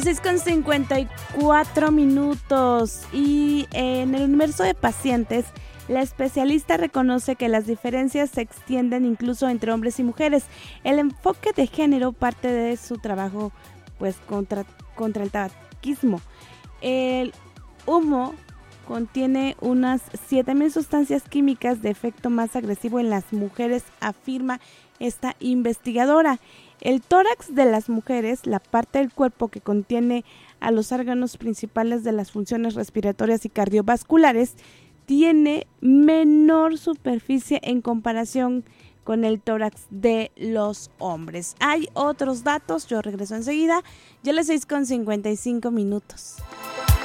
6:54 y en el universo de pacientes, la especialista reconoce que las diferencias se extienden incluso entre hombres y mujeres. El enfoque de género parte de su trabajo pues contra el tabaquismo. El humo contiene unas 7,000 sustancias químicas de efecto más agresivo en las mujeres, afirma esta investigadora. El tórax de las mujeres, la parte del cuerpo que contiene a los órganos principales de las funciones respiratorias y cardiovasculares, tiene menor superficie en comparación con el tórax de los hombres. Hay otros datos, yo regreso enseguida, ya las 6:55.